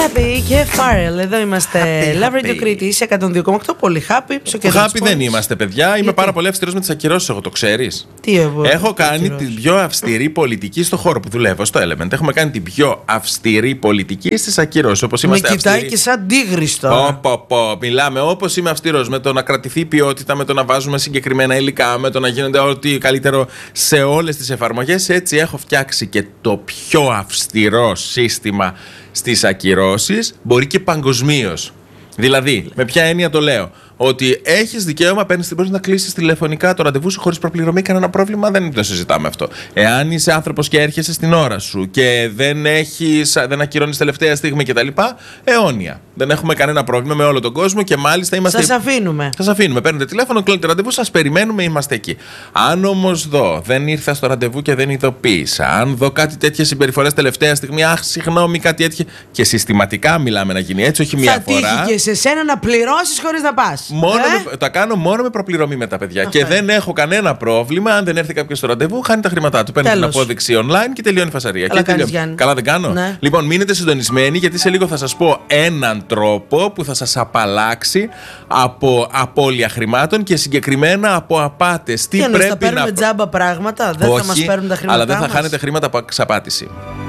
Happy και Farrell. Εδώ είμαστε. Love Radio Κρήτη σε 102,8. Πολύ happy. Happy δεν είμαστε, παιδιά. Είμαι πάρα πολύ αυστηρός με τις ακυρώσεις. Εγώ το ξέρεις. Έχω κάνει την πιο αυστηρή πολιτική στο χώρο που δουλεύω, στο Element. Έχουμε κάνει την πιο αυστηρή πολιτική στις ακυρώσεις. Όπως είμαστε αυστηροί. Με κοιτάει και σαν τίγρης τώρα. Μιλάμε όπως είμαι αυστηρός με το να κρατηθεί η ποιότητα, με το να βάζουμε συγκεκριμένα υλικά, με το να γίνονται ό,τι καλύτερο σε όλες τις εφαρμογές. Έτσι έχω φτιάξει και το πιο αυστηρό σύστημα στις ακυρώσεις, μπορεί και παγκοσμίως. Δηλαδή, με ποια έννοια το λέω? Ότι έχεις δικαίωμα, μπορείς να κλείσεις τηλεφωνικά το ραντεβού σου χωρίς προπληρωμή, κανένα πρόβλημα, δεν το συζητάμε αυτό. Εάν είσαι άνθρωπος και έρχεσαι στην ώρα σου και δεν ακυρώνεις τελευταία στιγμή κτλ., αιώνια. Δεν έχουμε κανένα πρόβλημα με όλο τον κόσμο και μάλιστα είμαστε. Σας αφήνουμε. Σας αφήνουμε. Παίρνετε τηλέφωνο, κλείνετε ραντεβού, σας περιμένουμε, είμαστε εκεί. Αν όμως δω, δεν ήρθα στο ραντεβού και δεν ειδοποίησα, αν δω κάτι τέτοιες συμπεριφορές τελευταία στιγμή, συγγνώμη, κάτι έτυχε. Και συστηματικά μιλάμε να γίνει έτσι, όχι μία φορά. Θα τύχει και σε σένα να πληρώσεις χωρίς να πας. Τα κάνω μόνο με προπληρωμή με τα παιδιά. Και δεν έχω κανένα πρόβλημα. Αν δεν έρθει κάποιο στο ραντεβού, χάνει τα χρήματά του. Παίρνει την απόδειξη online και τελειώνει η φασαρία. Καλά δεν κάνω. Ναι. Λοιπόν, μείνετε συντονισμένοι, γιατί σε λίγο θα σας πω έναν τρόπο που θα σας απαλλάξει από απώλεια χρημάτων και συγκεκριμένα από απάτες. Τι εννοείς, θα παίρνουμε τζάμπα πράγματα, δεν θα μας παίρνουν τα χρήματά μας? Αλλά δεν θα χάνετε χρήματα από εξαπάτηση.